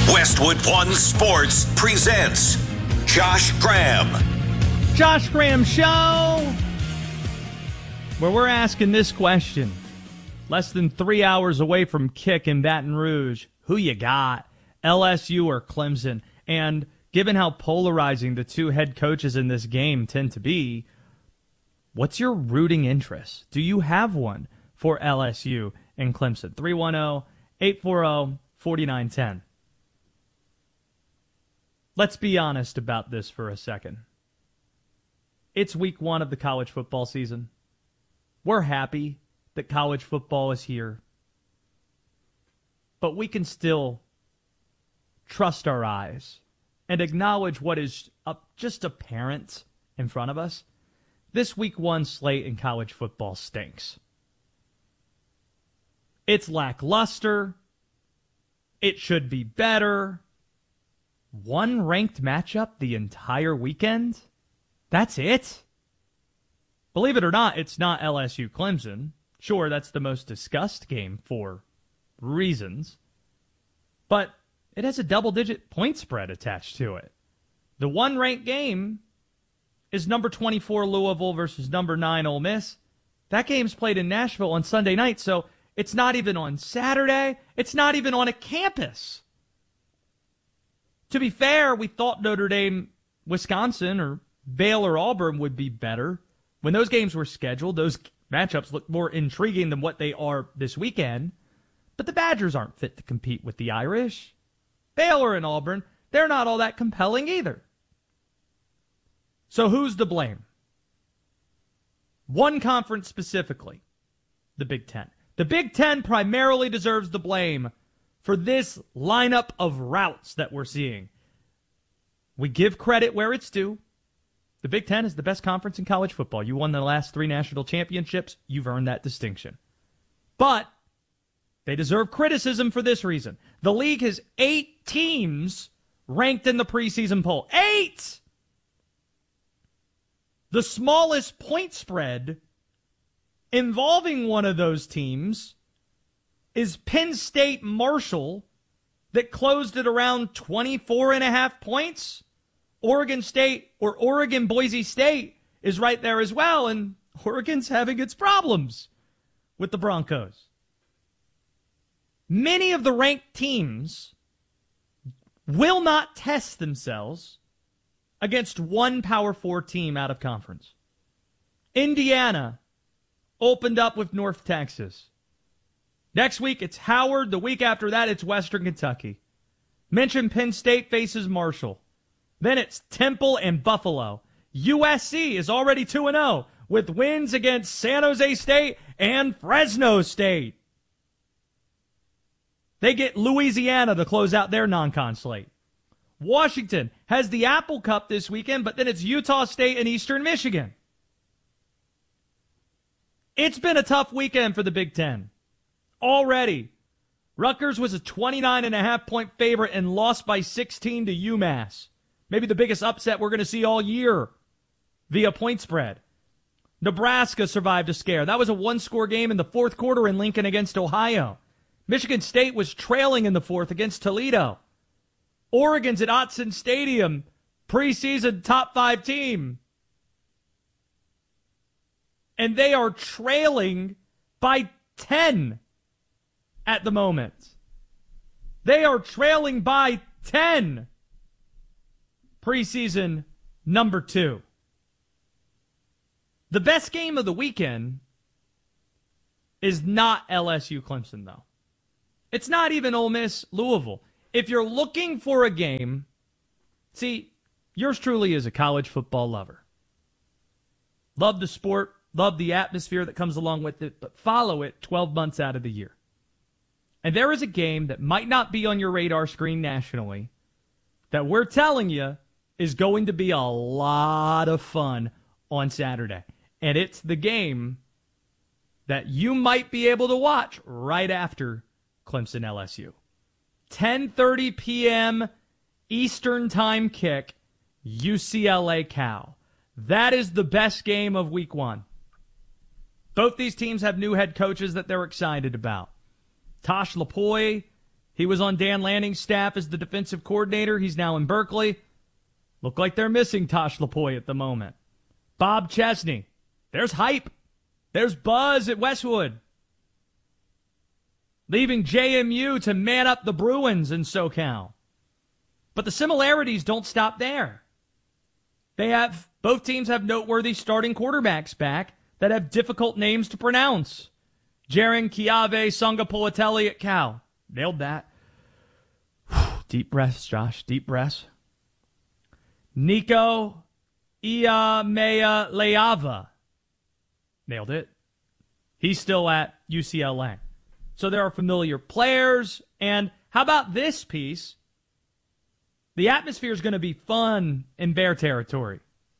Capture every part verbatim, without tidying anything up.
Westwood One Sports presents Josh Graham. Josh Graham Show, where we're asking this question. Less than three hours away from kick in Baton Rouge. Who you got, L S U or Clemson? And given how polarizing the two head coaches in this game tend to be, what's your rooting interest? Do you have one for L S U and Clemson? three one zero, eight four zero, four nine one zero. Let's be honest about this for a second. It's week one of the college football season. We're happy that college football is here. But we can still trust our eyes and acknowledge what is up just apparent in front of us. This week one slate in college football stinks. It's lackluster. It should be better. One ranked matchup the entire weekend? That's it? Believe it or not, it's not L S U Clemson. Sure, that's the most discussed game for reasons. But it has a double-digit point spread attached to it. The one-ranked game is number twenty-four Louisville versus number nine Ole Miss. That game's played in Nashville on Sunday night, so it's not even on Saturday. It's not even on a campus. To be fair, we thought Notre Dame, Wisconsin, or Baylor, Auburn would be better. When those games were scheduled, those matchups looked more intriguing than what they are this weekend. But the Badgers aren't fit to compete with the Irish. Baylor and Auburn, they're not all that compelling either. So who's to blame? One conference specifically, the Big Ten. The Big Ten primarily deserves the blame for this lineup of routes that we're seeing. We give credit where it's due. The Big Ten is the best conference in college football. You won the last three national championships. You've earned that distinction. But they deserve criticism for this reason. The league has eight teams ranked in the preseason poll. Eight! The smallest point spread involving one of those teams is Penn State Marshall, that closed at around twenty-four and a half points. Oregon State or Oregon Boise State is right there as well, and Oregon's having its problems with the Broncos. Many of the ranked teams will not test themselves against one Power Four team out of conference. Indiana opened up with North Texas. Next week, it's Howard. The week after that, it's Western Kentucky. Mention Penn State faces Marshall. Then it's Temple and Buffalo. U S C is already two and oh with wins against San Jose State and Fresno State. They get Louisiana to close out their non-con slate. Washington has the Apple Cup this weekend, but then it's Utah State and Eastern Michigan. It's been a tough weekend for the Big Ten. Already, Rutgers was a twenty-nine and a half point favorite and lost by sixteen to UMass. Maybe the biggest upset we're going to see all year via point spread. Nebraska survived a scare. That was a one-score game in the fourth quarter in Lincoln against Ohio. Michigan State was trailing in the fourth against Toledo. Oregon's at Autzen Stadium, preseason top five team. And they are trailing by ten. At the moment. They are trailing by ten. Preseason number two. The best game of the weekend is not L S U Clemson, though. It's not even Ole Miss Louisville. If you're looking for a game, see, yours truly is a college football lover. Love the sport, love the atmosphere that comes along with it, but follow it twelve months out of the year. And there is a game that might not be on your radar screen nationally that we're telling you is going to be a lot of fun on Saturday. And it's the game that you might be able to watch right after Clemson L S U. ten thirty p.m. Eastern Time kick, U C L A Cal. That is the best game of week one. Both these teams have new head coaches that they're excited about. Tosh Lupoi He was on Dan Lanning's staff as the defensive coordinator. He's now in Berkeley. Look like they're missing Tosh Lupoi at the moment. Bob Chesney. There's hype. There's buzz at Westwood. Leaving J M U to man up the Bruins in SoCal. But the similarities don't stop there. They have, both teams have noteworthy starting quarterbacks back that have difficult names to pronounce. Jaren Kiave Songapolatelli at Cal. Nailed that. Deep breaths, Josh. Deep breaths. Nico Iamea Leava. Nailed it. He's still at U C L A. So there are familiar players. And how about this piece? The atmosphere is going to be fun in Bear territory.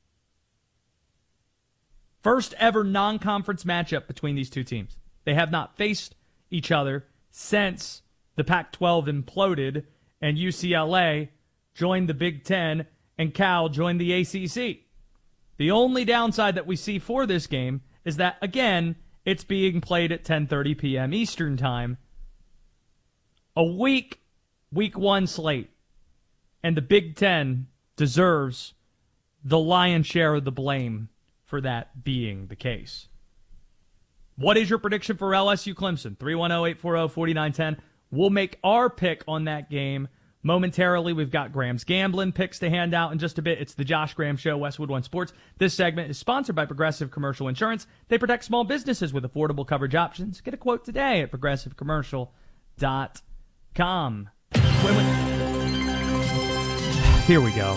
First ever non-conference matchup between these two teams. They have not faced each other since the Pac twelve imploded and U C L A joined the Big Ten and Cal joined the A C C. The only downside that we see for this game is that, again, it's being played at ten thirty p.m. Eastern Time. A week, week one slate. And the Big Ten deserves the lion's share of the blame for that being the case. What is your prediction for L S U Clemson? three one zero, eight four zero, four nine one zero. We'll make our pick on that game momentarily. We've got Graham's gambling picks to hand out in just a bit. It's the Josh Graham Show, Westwood One Sports. This segment is sponsored by Progressive Commercial Insurance. They protect small businesses with affordable coverage options. Get a quote today at progressive commercial dot com. Wait, wait. Here we go.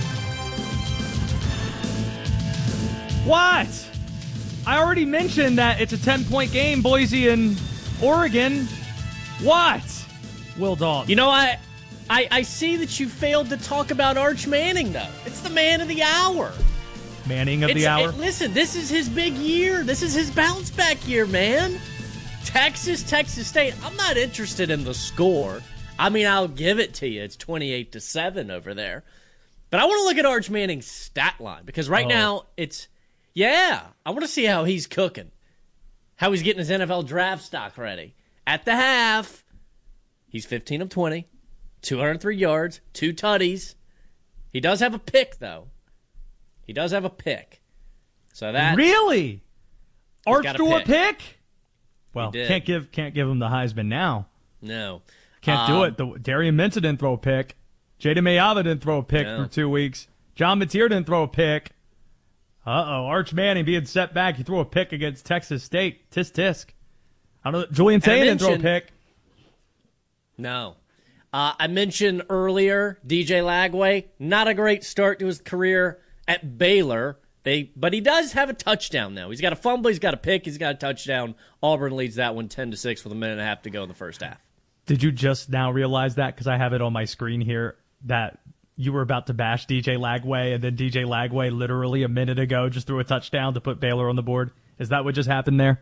What? I already mentioned that it's a ten-point game, Boise and Oregon. What? Will Dalton. You know, I, I I see that you failed to talk about Arch Manning, though. It's the man of the hour. Manning of it's, the hour? It, listen, this is his big year. This is his bounce-back year, man. Texas, Texas State. I'm not interested in the score. I mean, I'll give it to you. It's twenty-eight to seven over there. But I want to look at Arch Manning's stat line because right oh. now it's, yeah, I want to see how he's cooking, how he's getting his N F L draft stock ready. At the half, he's fifteen of twenty, two hundred three yards, two tutties. He does have a pick, though. He does have a pick. So that really? Arch threw a pick? Well, did. can't give can't give him the Heisman now. No. Can't um, do it. The, Darian Minton didn't throw a pick. Jaden Mayava didn't throw a pick no. for two weeks. John Mateer didn't throw a pick. Uh-oh. Arch Manning being set back. He threw a pick against Texas State. Tisk tisk. I don't know. Julian Taylor didn't throw a pick. No. Uh, I mentioned earlier D J Lagway. Not a great start to his career at Baylor. They, but he does have a touchdown now. He's got a fumble. He's got a pick. He's got a touchdown. Auburn leads that one ten to six with a minute and a half to go in the first half. Did you just now realize that? Because I have it on my screen here that you were about to bash D J Lagway, and then D J Lagway literally a minute ago just threw a touchdown to put Baylor on the board. Is that what just happened there?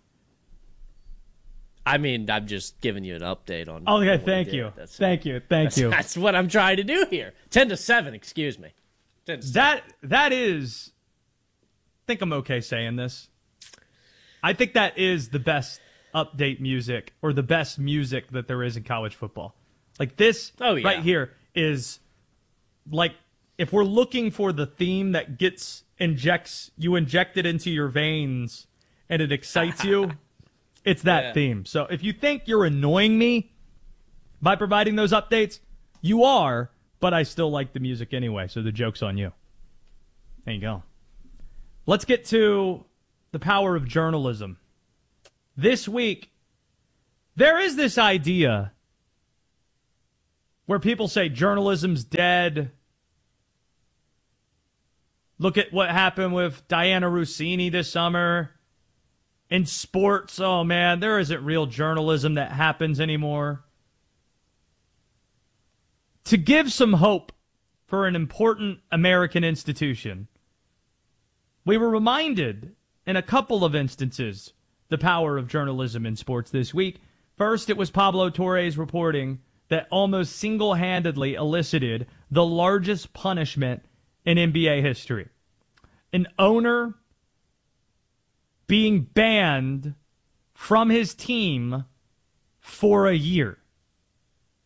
I mean, I'm just giving you an update on. Oh, okay, on thank you. That's, thank you. Thank that's, you. That's what I'm trying to do here. ten to seven, excuse me. ten to that that is I think I'm okay saying this. I think that is the best update music or the best music that there is in college football. Like this oh, yeah. right here is like if we're looking for the theme that gets injects you inject it into your veins and it excites you, it's that yeah. theme. So if you think you're annoying me by providing those updates, you are, but I still like the music anyway, so the joke's on you. There you go. Let's get to the power of journalism. This week, there is this idea where people say journalism's dead. Look at what happened with Diana Rossini this summer. In sports, oh man, there isn't real journalism that happens anymore. To give some hope for an important American institution, we were reminded in a couple of instances the power of journalism in sports this week. First, it was Pablo Torres reporting that almost single-handedly elicited the largest punishment in N B A history. An owner being banned from his team for a year.